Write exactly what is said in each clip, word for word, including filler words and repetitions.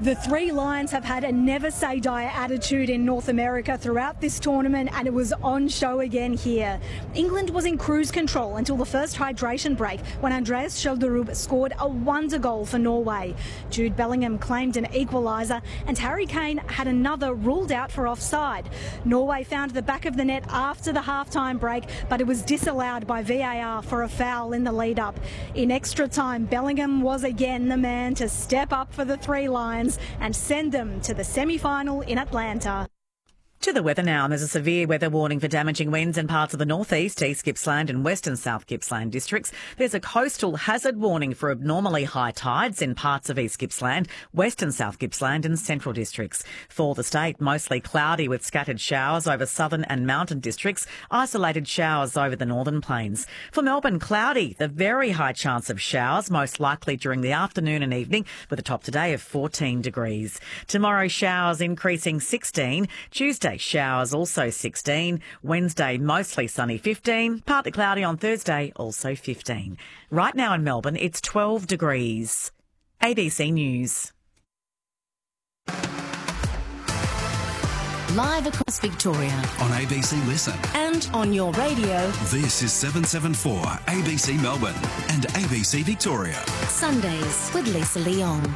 The Three Lions have had a never-say-die attitude in North America throughout this tournament, and it was on show again here. England was in cruise control until the first hydration break when Andreas Schjelderup scored a wonder goal for Norway. Jude Bellingham claimed an equaliser, and Harry Kane had another ruled out for offside. Norway found the back of the net after the half-time break, but it was disallowed by V A R for a foul in the lead-up. In extra time, Bellingham was again the man to step up for the Three Lions and send them to the semi-final in Atlanta. To the weather now. There's a severe weather warning for damaging winds in parts of the northeast, East Gippsland and western South Gippsland districts. There's a coastal hazard warning for abnormally high tides in parts of East Gippsland, western South Gippsland and central districts. For the state, mostly cloudy with scattered showers over southern and mountain districts, isolated showers over the northern plains. For Melbourne, cloudy, the very high chance of showers, most likely during the afternoon and evening, with a top today of fourteen degrees. Tomorrow, showers increasing sixteen. Tuesday, showers also sixteen. Wednesday, mostly sunny fifteen. Partly cloudy on Thursday, also fifteen. Right now in Melbourne, it's twelve degrees. A B C News. Live across Victoria. On A B C Listen. And on your radio. This is seven seven four A B C Melbourne and A B C Victoria. Sundays with Lisa Leon.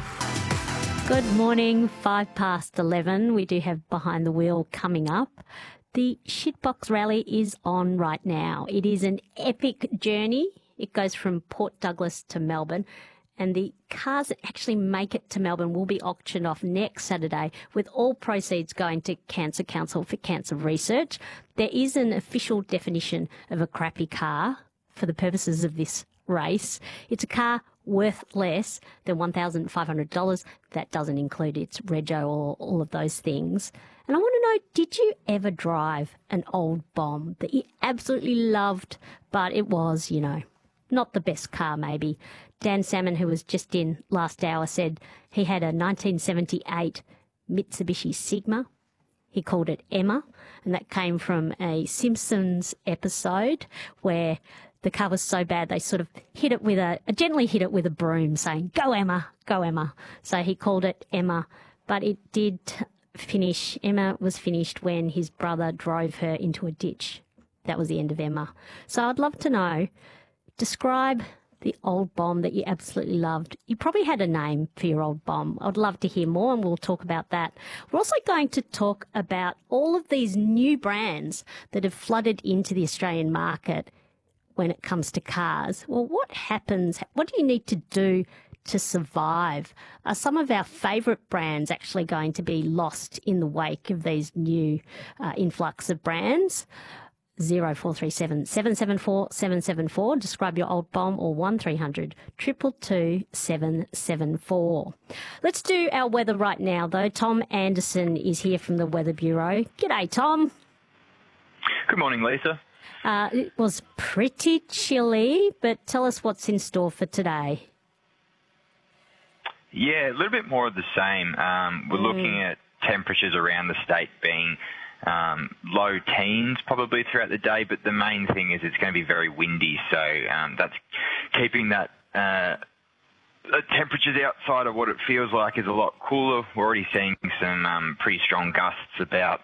Good morning, five past eleven. We do have Behind the Wheel coming up. The Shitbox Rally is on right now. It is an epic journey. It goes from Port Douglas to Melbourne, and the cars that actually make it to Melbourne will be auctioned off next Saturday, with all proceeds going to Cancer Council for Cancer Research. There is an official definition of a crappy car for the purposes of this race. It's a car worth less than one thousand five hundred dollars. That doesn't include its rego or all of those things. And I want to know, did you ever drive an old bomb that you absolutely loved, but it was, you know, not the best car maybe? Dan Salmon, who was just in last hour, said he had a nineteen seventy-eight Mitsubishi Sigma. He called it Emma, and that came from a Simpsons episode where the car was so bad they sort of hit it with a, gently hit it with a broom, saying, "Go Emma, go Emma." So he called it Emma, but it did finish. Emma was finished when his brother drove her into a ditch. That was the end of Emma. So I'd love to know, describe the old bomb that you absolutely loved. You probably had a name for your old bomb. I'd love to hear more, and we'll talk about that. We're also going to talk about all of these new brands that have flooded into the Australian market when it comes to cars. Well, what happens? What do you need to do to survive? Are some of our favourite brands actually going to be lost in the wake of these new uh, influx of brands? zero four three seven, seven seven four, seven seven four. Describe your old bomb, or one three hundred, two two two, seven seven four. Let's do our weather right now, though. Tom Anderson is here from the Weather Bureau. G'day, Tom. Good morning, Lisa. Uh, it was pretty chilly, but tell us what's in store for today. Yeah, a little bit more of the same. Um, we're mm. looking at temperatures around the state being um, low teens probably throughout the day, but the main thing is it's going to be very windy, so um, that's keeping that uh, the temperatures outside of what it feels like is a lot cooler. We're already seeing some um, pretty strong gusts about.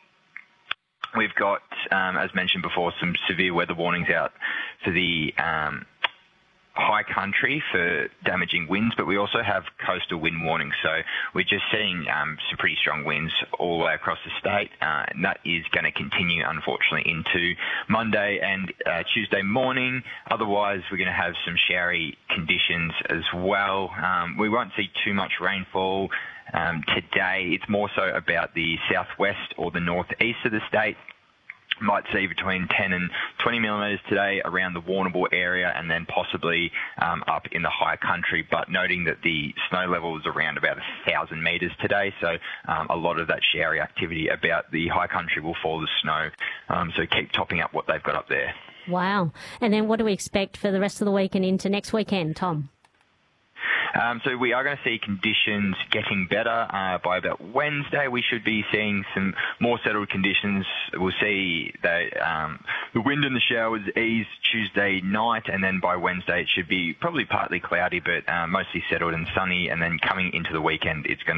We've got, um, as mentioned before, some severe weather warnings out for the um, high country for damaging winds, but we also have coastal wind warnings. So we're just seeing um, some pretty strong winds all the way across the state, uh, and that is going to continue, unfortunately, into Monday and uh, Tuesday morning. Otherwise, we're going to have some showery conditions as well. Um, we won't see too much rainfall Um, today. It's more so about the southwest or the northeast of the state. Might see between ten and twenty millimetres today around the Warrnambool area, and then possibly um, up in the high country, but noting that the snow level is around about one thousand metres today, so um, a lot of that showery activity about the high country will fall as snow, um, so keep topping up what they've got up there. Wow. And then what do we expect for the rest of the week and into next weekend, Tom? Um, so we are going to see conditions getting better. Uh, by about Wednesday, we should be seeing some more settled conditions. We'll see that um, the wind and the showers ease Tuesday night, and then by Wednesday it should be probably partly cloudy, but uh, mostly settled and sunny. And then coming into the weekend, it's going to